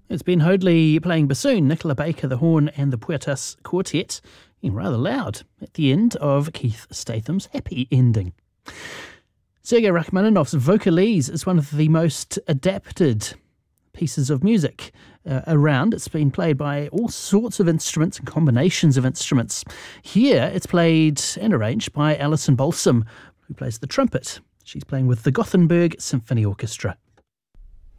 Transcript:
It's Ben Hoadley playing bassoon, Nicola Baker the horn, and the Puertas Quartet, being rather loud at the end of Keith Statham's happy ending. Sergei Rachmaninoff's Vocalise is one of the most adapted pieces of music around. It's been played by all sorts of instruments and combinations of instruments. Here it's played and arranged by Alison Balsam, who plays the trumpet. She's playing with the Gothenburg Symphony Orchestra.